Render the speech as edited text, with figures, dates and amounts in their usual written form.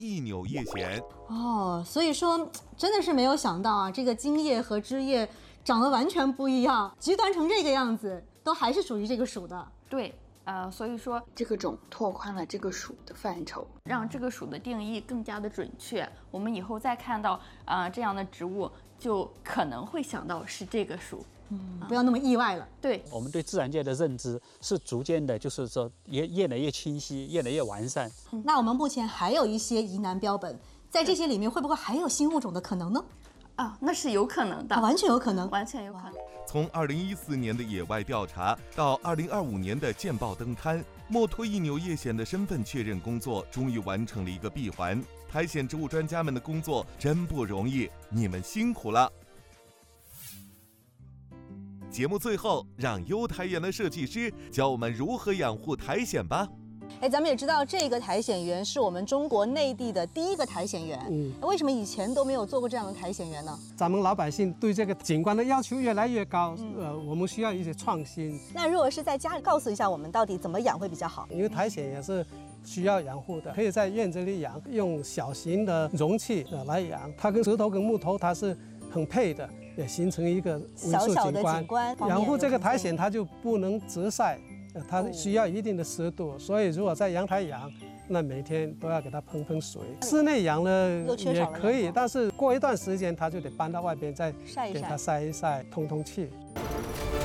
一扭叶藓。 哦，所以说真的是没有想到啊，这个茎叶和枝叶长得完全不一样，极端成这个样子，都还是属于这个属的。 对。所以说这个种拓宽了这个属的范畴， 让这个属的定义更加的准确。我们以后再看到这样的植物，就可能会想到是这个属。 不要那么意外了。 对， 我们对自然界的认知是逐渐的，就是说越来越清晰，越来越完善。 那我们目前还有一些疑难标本，在这些里面会不会还有新物种的可能呢？ 那是有可能的， 完全有可能， 完全有可能。 从2014年的野外调查到2025年的见报登刊，墨脱一扭叶藓的身份确认工作终于完成了一个闭环。苔藓植物专家们的工作真不容易，你们辛苦了。节目最后，让优苔园的设计师教我们如何养护苔藓吧。 咱们也知道这个苔藓园是我们中国内地的第一个苔藓园。为什么以前都没有做过这样的苔藓园呢？ 咱们老百姓对这个景观的要求越来越高，我们需要一些创新。 那如果是在家里，告诉一下我们到底怎么养会比较好？ 因为苔藓也是需要养护的，可以在院子里养，用小型的容器来养。它跟石头跟木头它是很配的，也形成一个微塑小的景观。 养护这个苔藓，它就不能直晒。它需要一定的湿度，所以如果在阳台养，那每天都要给它喷水。室内养呢也可以，但是过一段时间它就得搬到外边再给它晒一晒，通气。